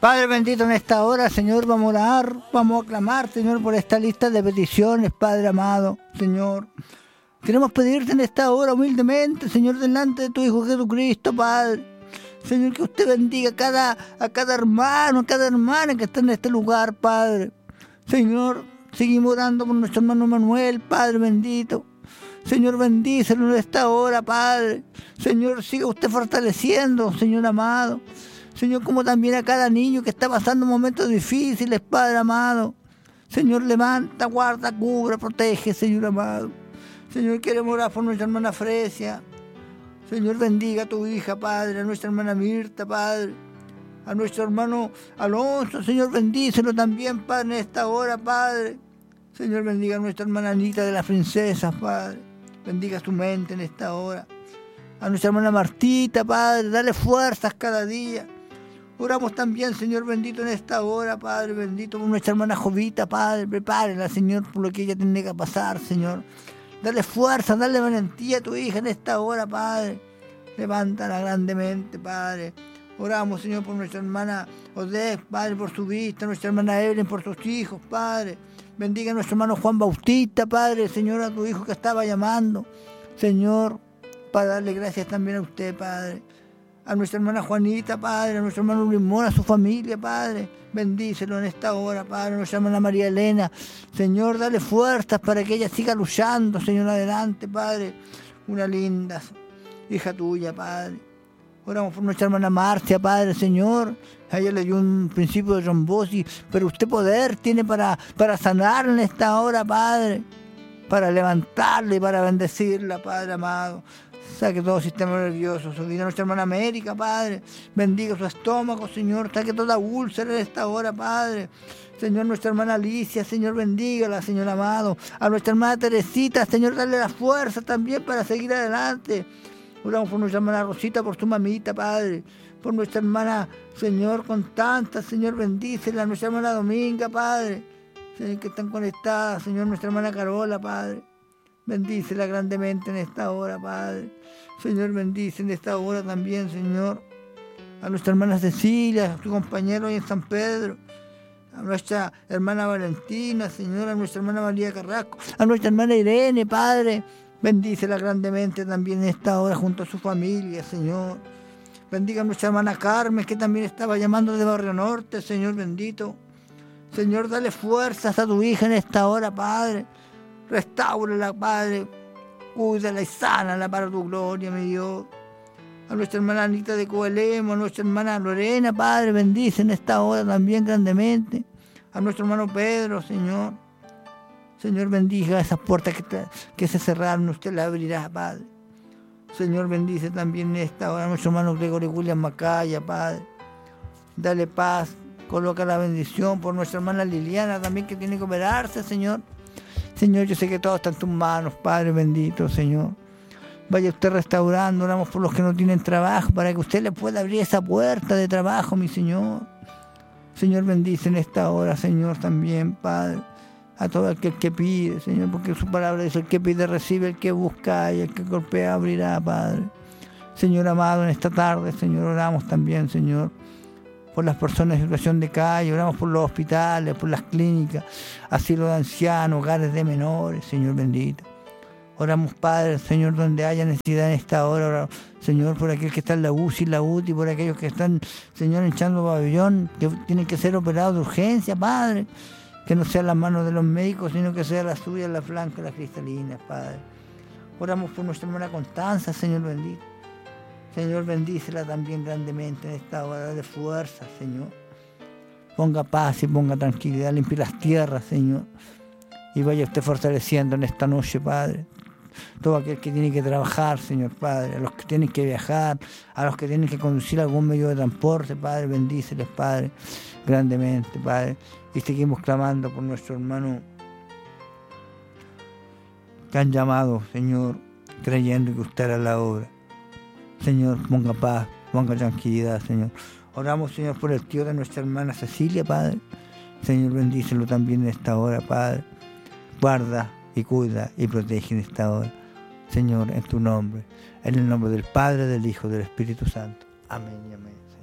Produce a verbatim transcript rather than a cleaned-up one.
Padre bendito, en esta hora, Señor, vamos a orar, vamos a clamar, Señor, por esta lista de peticiones, Padre amado, Señor. Queremos pedirte en esta hora humildemente, Señor, delante de tu Hijo Jesucristo, Padre. Señor, que usted bendiga a cada, a cada hermano, a cada hermana que está en este lugar, Padre. Señor, seguimos orando por nuestro hermano Manuel, Padre bendito. Señor, bendícelo en esta hora, Padre. Señor, siga usted fortaleciendo, Señor amado. Señor, como también a cada niño que está pasando momentos difíciles, Padre amado. Señor, levanta, guarda, cubre, protege, Señor amado. Señor, queremos orar por nuestra hermana Fresia. Señor, bendiga a tu hija, Padre, a nuestra hermana Mirta, Padre. A nuestro hermano Alonso, Señor, bendícelo también, Padre, en esta hora, Padre. Señor, bendiga a nuestra hermana Anita de las Princesas, Padre. Bendiga su mente en esta hora. A nuestra hermana Martita, Padre, dale fuerzas cada día. Oramos también, Señor bendito, en esta hora, Padre bendito, por nuestra hermana Jovita, Padre. Prepárela, Señor, por lo que ella tiene que pasar, Señor. Dale fuerza, dale valentía a tu hija en esta hora, Padre. Levántala grandemente, Padre. Oramos, Señor, por nuestra hermana Odette, Padre, por su vista, nuestra hermana Evelyn, por sus hijos, Padre. Bendiga a nuestro hermano Juan Bautista, Padre, Señor, a tu hijo que estaba llamando, Señor, para darle gracias también a usted, Padre. A nuestra hermana Juanita, Padre, a nuestro hermano Limón, a su familia, Padre. Bendícelo en esta hora, Padre. A nuestra hermana María Elena, Señor, dale fuerzas para que ella siga luchando, Señor, adelante, Padre. Una linda hija tuya, Padre. Oramos por nuestra hermana Marcia, Padre, Señor. A ella le dio un principio de trombosis, pero usted poder tiene para, para sanarla en esta hora, Padre. Para levantarla y para bendecirla, Padre amado. Saque todo sistema nervioso, bendiga a nuestra hermana América, Padre. Bendiga su estómago, Señor. Saque toda úlcera en esta hora, Padre. Señor, nuestra hermana Alicia, Señor, bendígala, Señor amado. A nuestra hermana Teresita, Señor, dale la fuerza también para seguir adelante. Oramos por nuestra hermana Rosita, por su mamita, Padre. Por nuestra hermana, Señor, Constanza, Señor, bendícela. Nuestra hermana Dominga, Padre. Señor, que están conectadas, Señor, nuestra hermana Carola, Padre. Bendícela grandemente en esta hora, Padre. Señor, bendice en esta hora también, Señor. A nuestra hermana Cecilia, a su compañero hoy en San Pedro. A nuestra hermana Valentina, Señor, a nuestra hermana María Carrasco. A nuestra hermana Irene, Padre. Bendícela grandemente también en esta hora junto a su familia, Señor. Bendiga a nuestra hermana Carmen, que también estaba llamando de Barrio Norte, Señor bendito. Señor, dale fuerzas a tu hija en esta hora, Padre. Restáurala, Padre. Cuídala y sánala para tu gloria, mi Dios. A nuestra hermana Anita de Coelemo, a nuestra hermana Lorena, Padre, bendice en esta hora también grandemente. A nuestro hermano Pedro, Señor. Señor, bendiga esas puertas que, te, que se cerraron, usted las abrirá, Padre. Señor, bendice también en esta hora a nuestro hermano Gregorio William Macaya, Padre. Dale paz, coloca la bendición por nuestra hermana Liliana también, que tiene que operarse, Señor. Señor, yo sé que todo está en tus manos, Padre bendito, Señor. Vaya usted restaurando, oramos por los que no tienen trabajo, para que usted le pueda abrir esa puerta de trabajo, mi Señor. Señor, bendice en esta hora, Señor, también, Padre, a todo aquel que pide, Señor, porque su palabra dice: el que pide recibe, el que busca y el que golpea abrirá, Padre. Señor amado, en esta tarde, Señor, oramos también, Señor, por las personas en situación de calle, oramos por los hospitales, por las clínicas, asilos de ancianos, hogares de menores, Señor bendito. Oramos, Padre, Señor, donde haya necesidad en esta hora, oramos, Señor, por aquel que está en la U C I, la U T I, por aquellos que están, Señor, hinchando pabellón, que tienen que ser operados de urgencia, Padre, que no sea las manos de los médicos, sino que sea la suya, la blanca, la cristalina, Padre. Oramos por nuestra hermana Constanza, Señor bendito. Señor, bendícela también grandemente en esta hora de fuerza, Señor. Ponga paz y ponga tranquilidad, limpie las tierras, Señor. Y vaya usted fortaleciendo en esta noche, Padre. Todo aquel que tiene que trabajar, Señor, Padre. A los que tienen que viajar, a los que tienen que conducir algún medio de transporte, Padre. Bendíceles, Padre, grandemente, Padre. Y seguimos clamando por nuestro hermano que han llamado, Señor, creyendo que usted hará la obra. Señor, ponga paz, ponga tranquilidad, Señor. Oramos, Señor, por el tío de nuestra hermana Cecilia, Padre. Señor, bendícelo también en esta hora, Padre. Guarda y cuida y protege en esta hora, Señor, en tu nombre. En el nombre del Padre, del Hijo, del Espíritu Santo. Amén y amén.